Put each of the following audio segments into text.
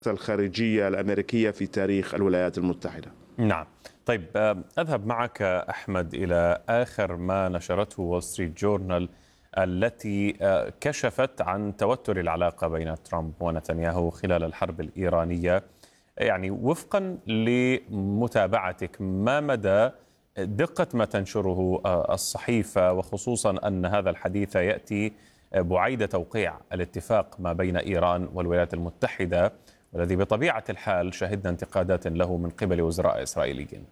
الخارجية الأمريكية في تاريخ الولايات المتحدة. نعم. طيب، أذهب معك أحمد إلى آخر ما نشرته وول ستريت جورنال التي كشفت عن توتر العلاقة بين ترامب ونتنياهو خلال الحرب الإيرانية. يعني وفقا لمتابعتك، ما مدى دقة ما تنشره الصحيفة، وخصوصا أن هذا الحديث يأتي بعيد توقيع الاتفاق ما بين إيران والولايات المتحدة، والذي بطبيعة الحال شهدنا انتقادات له من قبل وزراء إسرائيليين؟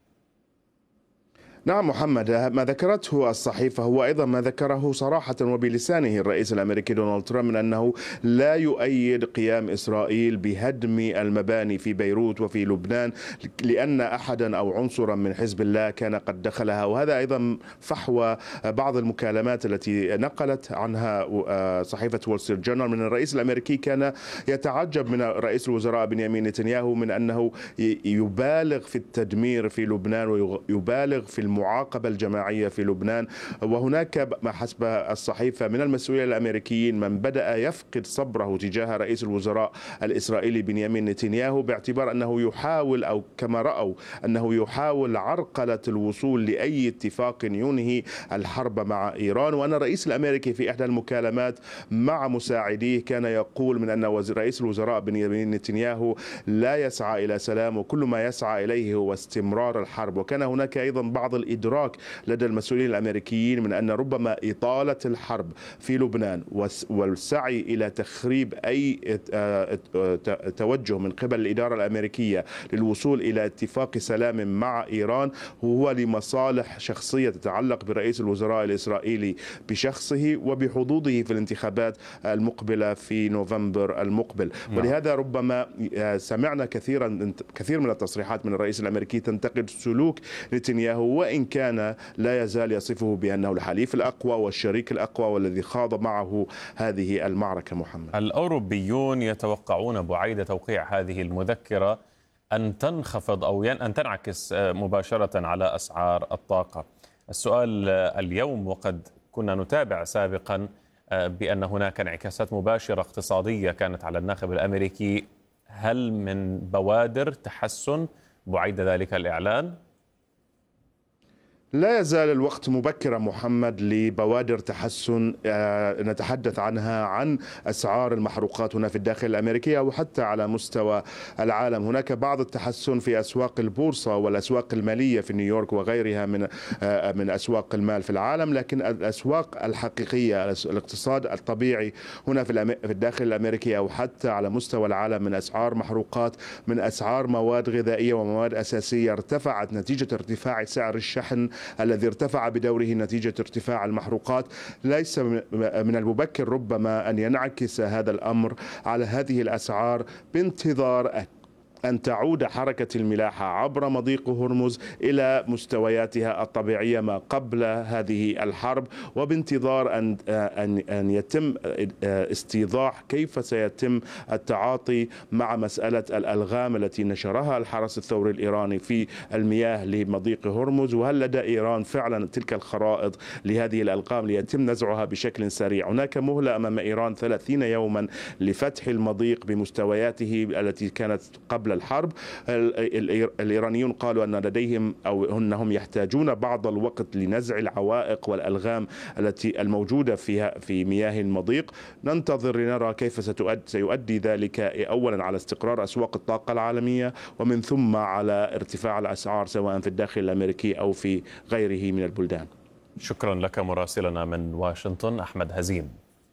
نعم محمد، ما ذكرته الصحيفة هو أيضا ما ذكره صراحة وبلسانه الرئيس الأمريكي دونالد ترامب، من أنه لا يؤيد قيام إسرائيل بهدم المباني في بيروت وفي لبنان لأن أحدا أو عنصرا من حزب الله كان قد دخلها. وهذا أيضا فحوى بعض المكالمات التي نقلت عنها صحيفة وول ستريت جورنال من الرئيس الأمريكي. كان يتعجب من رئيس الوزراء بنيامين نتنياهو من أنه يبالغ في التدمير في لبنان ويبالغ في المعاقبة الجماعية في لبنان. وهناك ما حسب الصحيفة من المسؤولين الأمريكيين من بدأ يفقد صبره تجاه رئيس الوزراء الإسرائيلي بنيامين نتنياهو، باعتبار أنه يحاول، أو كما رأوا أنه يحاول عرقلة الوصول لأي اتفاق ينهي الحرب مع إيران. وأن الرئيس الأمريكي في إحدى المكالمات مع مساعديه كان يقول من أن رئيس الوزراء بنيامين نتنياهو لا يسعى إلى سلام، وكل ما يسعى إليه هو استمرار الحرب. وكان هناك أيضا بعض الإدراك لدى المسؤولين الأمريكيين من أن ربما إطالة الحرب في لبنان والسعي إلى تخريب أي توجه من قبل الإدارة الأمريكية للوصول إلى اتفاق سلام مع إيران هو لمصالح شخصية تتعلق برئيس الوزراء الإسرائيلي بشخصه وبحظوظه في الانتخابات المقبلة في نوفمبر المقبل. ولهذا ربما سمعنا كثير من التصريحات من الرئيس الأمريكي تنتقد سلوك نتنياهو، وإن كان لا يزال يصفه بأنه الحليف الأقوى والشريك الأقوى والذي خاض معه هذه المعركة. محمد، الأوروبيون يتوقعون بعيد توقيع هذه المذكرة أن تنخفض أو أن تنعكس مباشرة على أسعار الطاقة. السؤال اليوم، وقد كنا نتابع سابقا بأن هناك انعكاسات مباشرة اقتصادية كانت على الناخب الأمريكي، هل من بوادر تحسن بعيد ذلك الإعلان؟ لا يزال الوقت مبكرا محمد لبوادر تحسن نتحدث عنها عن أسعار المحروقات هنا في الداخل الأمريكي أو حتى على مستوى العالم. هناك بعض التحسن في أسواق البورصة والأسواق المالية في نيويورك وغيرها من أسواق المال في العالم، لكن الأسواق الحقيقية، الاقتصاد الطبيعي هنا في الداخل الأمريكي أو حتى على مستوى العالم، من أسعار محروقات، من أسعار مواد غذائية ومواد أساسية ارتفعت نتيجة ارتفاع سعر الشحن الذي ارتفع بدوره نتيجة ارتفاع المحروقات. ليس من المبكر ربما أن ينعكس هذا الأمر على هذه الأسعار بانتظار أن تعود حركة الملاحة عبر مضيق هرمز إلى مستوياتها الطبيعية ما قبل هذه الحرب، وبانتظار أن يتم استيضاح كيف سيتم التعاطي مع مسألة الألغام التي نشرها الحرس الثوري الإيراني في المياه لمضيق هرمز، وهل لدى إيران فعلا تلك الخرائط لهذه الألغام ليتم نزعها بشكل سريع. هناك مهلة أمام إيران 30 يوما لفتح المضيق بمستوياته التي كانت قبل الحرب. الإيرانيون قالوا أن لديهم أو أنهم يحتاجون بعض الوقت لنزع العوائق والألغام التي الموجودة في مياه المضيق. ننتظر لنرى كيف سيؤدي ذلك أولا على استقرار أسواق الطاقة العالمية، ومن ثم على ارتفاع الأسعار سواء في الداخل الأمريكي أو في غيره من البلدان. شكرا لك مراسلنا من واشنطن أحمد هزيم.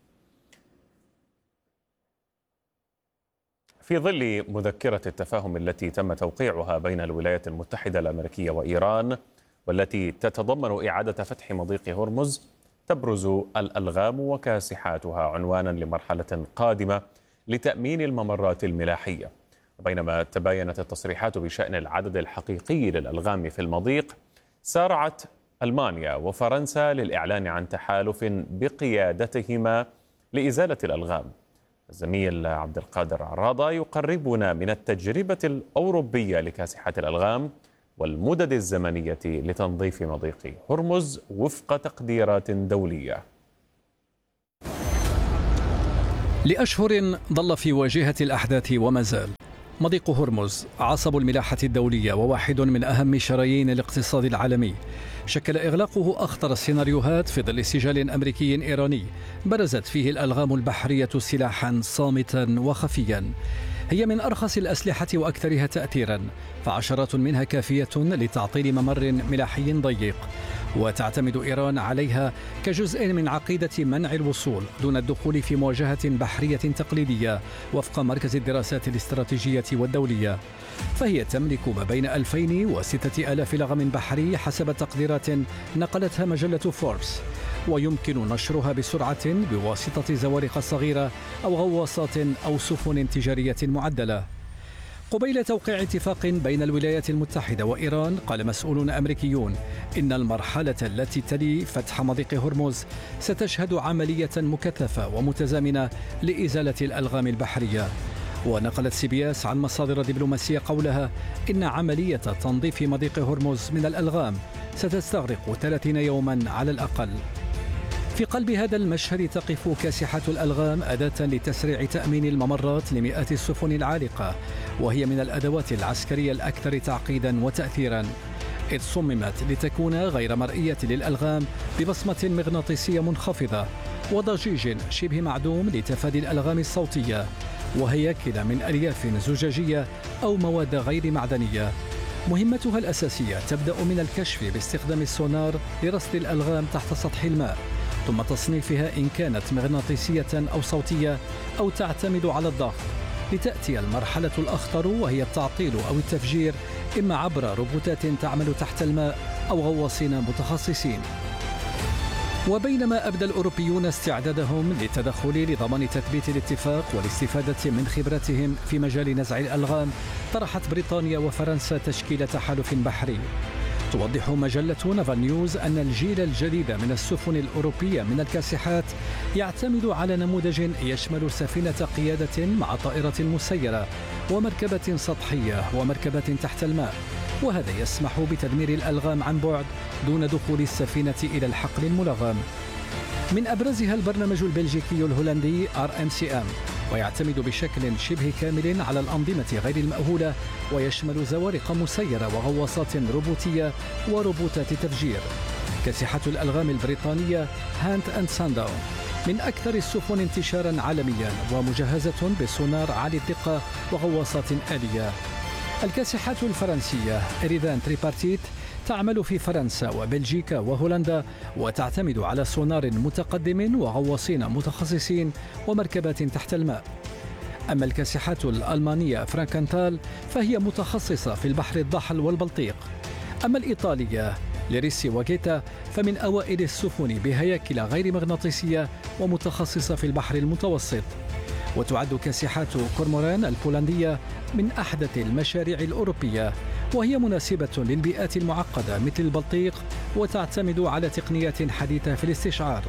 في ظل مذكرة التفاهم التي تم توقيعها بين الولايات المتحدة الأمريكية وإيران، والتي تتضمن إعادة فتح مضيق هرمز، تبرز الألغام وكاسحاتها عنوانا لمرحلة قادمة لتأمين الممرات الملاحية. وبينما تباينت التصريحات بشأن العدد الحقيقي للألغام في المضيق، سارعت ألمانيا وفرنسا للإعلان عن تحالف بقيادتهما لإزالة الألغام. الزميل عبد القادر عراضة يقربنا من التجربة الأوروبية لكاسحات الألغام والمدد الزمنية لتنظيف مضيق هرمز وفق تقديرات دولية. لأشهر ظل في واجهة الأحداث وما زال. مضيق هرمز عصب الملاحة الدولية وواحد من أهم شرايين الاقتصاد العالمي. شكل إغلاقه أخطر السيناريوهات في ظل سجال أمريكي إيراني برزت فيه الألغام البحرية سلاحا صامتا وخفيا. هي من أرخص الأسلحة وأكثرها تأثيرا، فعشرات منها كافية لتعطيل ممر ملاحي ضيق، وتعتمد إيران عليها كجزء من عقيدة منع الوصول دون الدخول في مواجهة بحرية تقليدية وفق مركز الدراسات الاستراتيجية والدولية. فهي تملك ما بين 2000 و 6000 لغم بحري حسب تقديرات نقلتها مجلة فوربس، ويمكن نشرها بسرعة بواسطة زوارق صغيرة أو غواصات أو سفن تجارية معدلة. قبيل توقيع اتفاق بين الولايات المتحدة وإيران، قال مسؤولون أمريكيون إن المرحلة التي تلي فتح مضيق هرمز ستشهد عملية مكثفة ومتزامنة لإزالة الألغام البحرية. ونقلت CBS عن مصادر دبلوماسية قولها إن عملية تنظيف مضيق هرمز من الألغام ستستغرق 30 يوما على الأقل. في قلب هذا المشهد تقف كاسحة الألغام أداة لتسريع تأمين الممرات لمئات السفن العالقة، وهي من الأدوات العسكرية الأكثر تعقيدا وتأثيرا، إذ صممت لتكون غير مرئية للألغام ببصمة مغناطيسية منخفضة وضجيج شبه معدوم لتفادي الألغام الصوتية، وهياكل من ألياف زجاجية أو مواد غير معدنية. مهمتها الأساسية تبدأ من الكشف باستخدام السونار لرصد الألغام تحت سطح الماء، ثم تصنيفها إن كانت مغناطيسية أو صوتية أو تعتمد على الضغط، لتأتي المرحلة الأخطر وهي التعطيل أو التفجير، إما عبر روبوتات تعمل تحت الماء أو غواصين متخصصين. وبينما أبدى الأوروبيون استعدادهم للتدخل لضمان تثبيت الاتفاق والاستفادة من خبرتهم في مجال نزع الألغام، طرحت بريطانيا وفرنسا تشكيل تحالف بحري. توضح مجلة نافال نيوز أن الجيل الجديد من السفن الأوروبية من الكاسحات يعتمد على نموذج يشمل سفينة قيادة مع طائرة مسيرة ومركبة سطحية ومركبة تحت الماء، وهذا يسمح بتدمير الألغام عن بعد دون دخول السفينة إلى الحقل الملغم. من أبرزها البرنامج البلجيكي الهولندي RMCM، ويعتمد بشكل شبه كامل على الأنظمة غير المأهولة، ويشمل زوارق مسيرة وغواصات روبوتية وروبوتات تفجير. كاسحة الألغام البريطانية هانت أند سانداون من أكثر السفن انتشارا عالميا، ومجهزة بسونار عالي الدقة وغواصات آلية. الكاسحات الفرنسية إريدان تريبارتيت تعمل في فرنسا وبلجيكا وهولندا، وتعتمد على سونار متقدم وغواصين متخصصين ومركبات تحت الماء. أما الكاسحات الألمانية فرانكنتال فهي متخصصة في البحر الضاحل والبلطيق. أما الإيطالية ليريسي وغيتا فمن أوائل السفن بهياكل غير مغناطيسية ومتخصصة في البحر المتوسط. وتعد كاسحات كورموران البولندية من أحدث المشاريع الأوروبية، وهي مناسبة للبيئات المعقدة مثل البلطيق، وتعتمد على تقنيات حديثة في الاستشعار.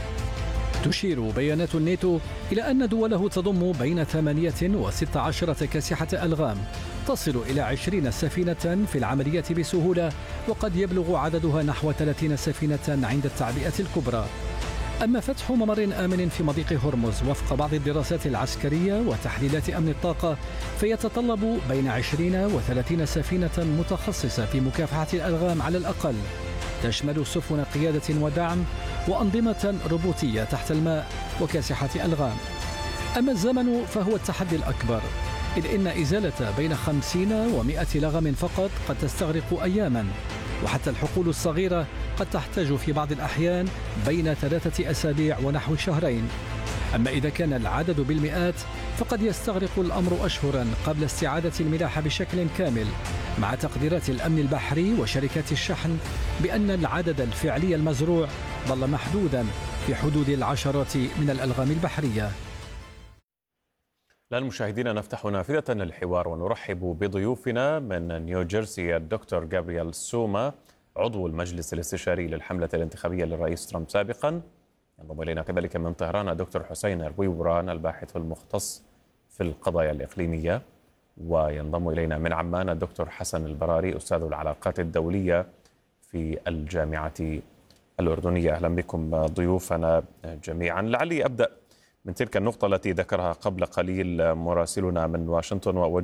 تشير بيانات الناتو إلى أن دوله تضم بين 8 و16 كاسحة ألغام، تصل إلى 20 سفينة في العملية بسهولة، وقد يبلغ عددها نحو 30 سفينة عند التعبئة الكبرى. أما فتح ممر آمن في مضيق هرمز وفق بعض الدراسات العسكرية وتحليلات أمن الطاقة فيتطلب بين 20 و30 سفينة متخصصة في مكافحة الألغام على الأقل، تشمل سفن قيادة ودعم وأنظمة روبوتية تحت الماء وكاسحة ألغام. أما الزمن فهو التحدي الأكبر، إذ إن إزالة بين 50 و100 لغم فقط قد تستغرق أياما، وحتى الحقول الصغيرة قد تحتاج في بعض الأحيان بين 3 أسابيع ونحو شهرين. أما إذا كان العدد بالمئات فقد يستغرق الأمر أشهرا قبل استعادة الملاحة بشكل كامل، مع تقديرات الأمن البحري وشركات الشحن بأن العدد الفعلي المزروع ظل محدودا في حدود العشرات من الألغام البحرية. الآن مشاهدينا نفتح نافذة للحوار ونرحب بضيوفنا من نيوجيرسي الدكتور جابرييل سوما، عضو المجلس الاستشاري للحملة الانتخابية للرئيس ترامب سابقا. ينضم إلينا كذلك من طهران الدكتور حسين البويوران، الباحث المختص في القضايا الإقليمية. وينضم إلينا من عمان الدكتور حسن البراري، أستاذ العلاقات الدولية في الجامعة الأردنية. أهلا بكم ضيوفنا جميعا. لعلي أبدأ من تلك النقطة التي ذكرها قبل قليل مراسلنا من واشنطن.